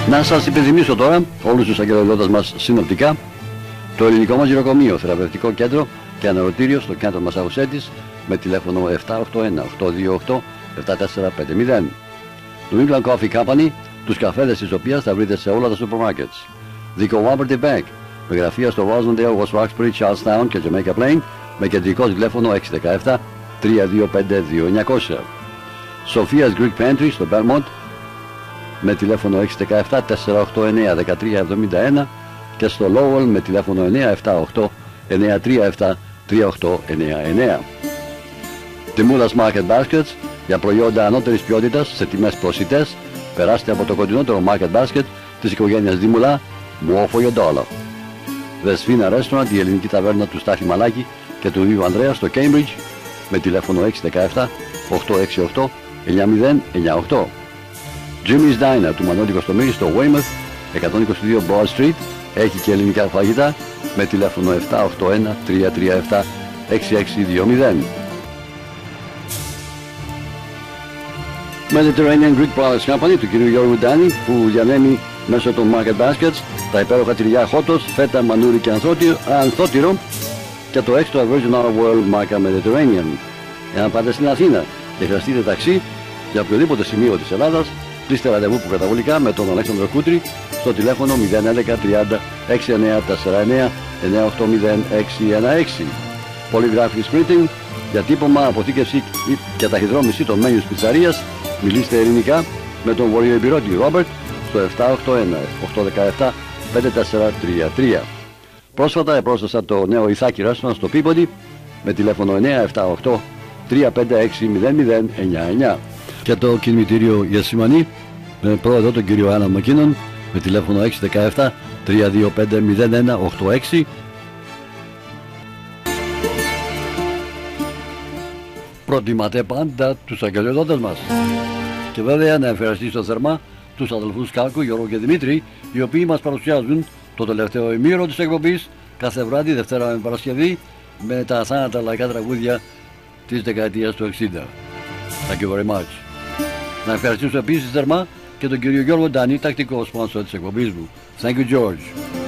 Να σας υπενθυμίσω τώρα όλους τους αγγελοδότες μας συνοπτικά το ελληνικό μας γυροκομείο, θεραπευτικό κέντρο και αναρωτήριο στο κέντρο Μασαχουσέτης με τηλέφωνο 781-828-7450. New England Coffee Company, τους καφέδες της οποίας θα βρείτε σε όλα τα σούπερ μάρκετς. The Cooperative Bank, με γραφεία στο Rosendale, West Roxbury, Charlestown και Jamaica Plain, με κεντρικό τηλέφωνο 617-325-2900. Sophia's Greek Pantry στο Belmont, με τηλέφωνο 617-489-1371 και στο Lowell με τηλέφωνο 978-937-3899. Τιμούλας Market Baskets, για προϊόντα ανώτερης ποιότητας σε τιμές προσιτές, περάστε από το κοντινότερο Market Basket της οικογένειας Δήμουλα, more for your dollar. The Sfina Restaurant, η ελληνική ταβέρνα του Στάθη Μαλάκη και του Ιου Ανδρέα στο Cambridge, με τηλέφωνο 617-868-9098. Jimmy's Diner του Μανώλη Κοστομήρη στο Weymouth, 122 Broad Street, έχει και ελληνικά φαγητά με τηλέφωνο 781-337-6620. Mediterranean Greek Brothers Company του κ. Γιώργου Ντάνη, που διανέμει μέσω των Market Baskets τα υπέροχα τυριά χότος, φέτα, μανούρι και ανθότυρο και το extra Virgin Olive Oil μάρκα Mediterranean. Εάν πάτε στην Αθήνα και χρειαστείτε ταξί για οποιοδήποτε σημείο της Ελλάδας, κλείστε ραντεβού προκαταβολικά με τον Αλέξανδρο Κούτρη στο τηλέφωνο 011 30 6949 980 616. Polygraphic Printing, για τύπομα, αποθήκευση και ταχυδρόμηση των menus πιτσαρίας, μιλήστε ελληνικά με τον βορειοεμπειρώτη Ρόμπερτ στο 781-817-5433. Πρόσφατα επρόσθεσα το νέο Ιθάκη Restaurant στο Peabody με τηλέφωνο 978-356-0099 και το κινητήριο Γεσημανή με πρόεδρο τον κύριο Άννα Μακίνον με τηλέφωνο 617-325-0186. Προτιμάτε πάντα τους αγγελιοδότες μας. Και βέβαια να ευχαριστήσω θερμά τους αδελφούς Κάλκου, Γιώργο και Δημήτρη, οι οποίοι μας παρουσιάζουν το τελευταίο ημίωρο της εκπομπής κάθε βράδυ, Δευτέρα με Παρασκευή, με τα θάνατα λαϊκά τραγούδια της δεκαετίας του 60. Thank you very much. Να ευχαριστήσω επίσης θερμά και τον κύριο Γιώργο Ντάνη, τακτικό σπόνσορ της εκπομπής μου. Thank you, George.